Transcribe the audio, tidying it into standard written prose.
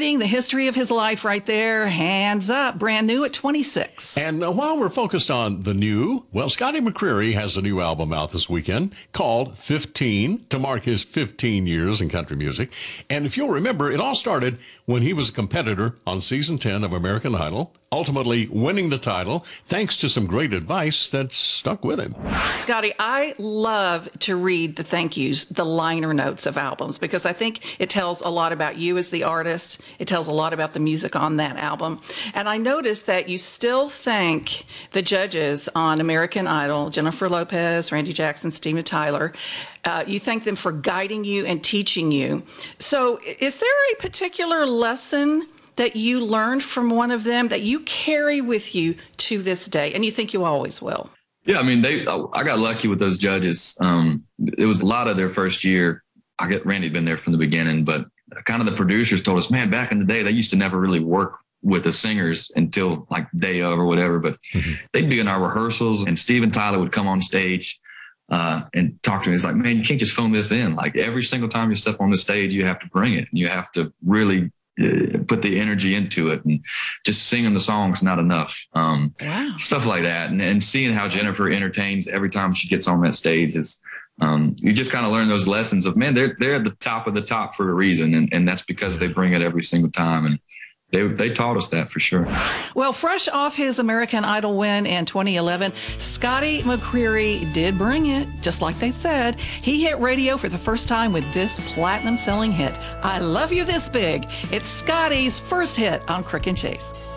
recording, the history of his life right there. Hands up, brand new at 26. And while we're focused on the new, well, Scotty McCreery has a new album out this weekend called 15 to mark his 15 years in country music. And if you'll remember, it all started when he was a competitor on season 10 of American Idol, ultimately winning the title thanks to some great advice that stuck with him. Scotty, I love to read the thank yous, the liner notes of albums, because I think it tells a lot about you as the artist. It tells a lot about the music on that album. And I noticed that you still thank the judges on American Idol, Jennifer Lopez, Randy Jackson, Steven Tyler. You thank them for guiding you and teaching you. So is there a particular lesson that you learned from one of them that you carry with you to this day, and you think you always will? Yeah, I mean, I got lucky with those judges. It was a lot of their first year. Randy had been there from the beginning, but kind of the producers told us, man, back in the day, they used to never really work with the singers until like day of or whatever, but they'd be in our rehearsals, and Steven Tyler would come on stage and talk to me. It's like, man, you can't just phone this in. Like every single time you step on the stage, you have to bring it. You have to really put the energy into it, and just singing the songs not enough. Wow. Stuff like that. And seeing how Jennifer entertains every time she gets on that stage is, you just kind of learn those lessons of, man, they're at the top of the top for a reason. And that's because they bring it every single time. And they taught us that for sure. Well, fresh off his American Idol win in 2011, Scotty McCreery did bring it, just like they said. He hit radio for the first time with this platinum selling hit, I Love You This Big. It's Scotty's first hit on Crick and Chase.